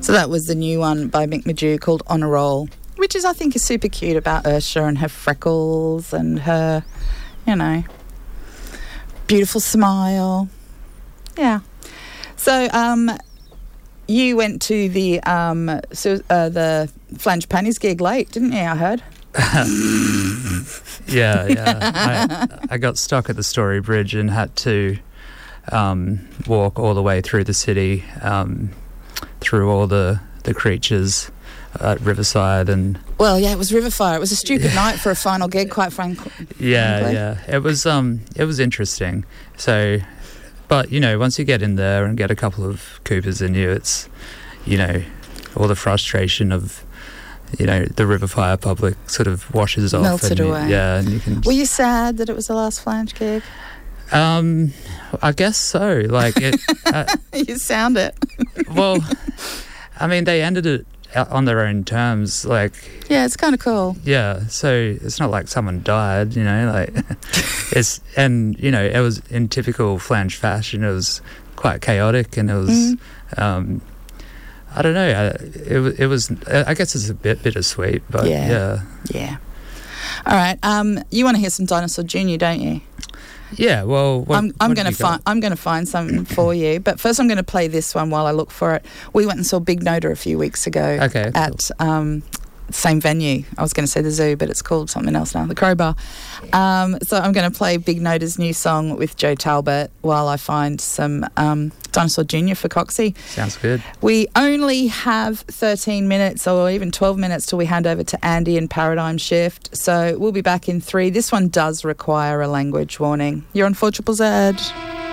So that was the new one by Mick Magew called On a Roll, which I think is super cute about Ursula and her freckles and her, beautiful smile. Yeah. So you went to the Flange Panties gig late, didn't you, I heard? Yeah. I got stuck at the Story Bridge and had to walk all the way through the city, through all the creatures at Riverside. And well, yeah, it was Riverfire. It was a stupid night for a final gig, quite frankly. Yeah. It was interesting. So, but once you get in there and get a couple of Coopers in you, it's all the frustration of the Riverfire public sort of washes off. Melted away. Yeah, and you can. Were you sad that it was the last Flange gig? I guess so. Like it. You sound it. Well, I mean, they ended it on their own terms. Like. Yeah, it's kind of cool. Yeah, so it's not like someone died. It was in typical Flange fashion. It was quite chaotic, and it was. I don't know. It was. I guess it's a bit bittersweet, but yeah. All right. You want to hear some Dinosaur Jr., don't you? Yeah. Well, I'm going to find something for you, but first I'm going to play this one while I look for it. We went and saw Big Noda a few weeks ago. Okay. At same venue. I was going to say the Zoo, but it's called something else now, the Crowbar. So I'm going to play Big Noda's new song with Joe Talbot while I find some Dinosaur Jr. for Coxie. Sounds good. We only have 13 minutes or even 12 minutes till we hand over to Andy and Paradigm Shift. So we'll be back in 3. This one does require a language warning. You're on 4ZZZ.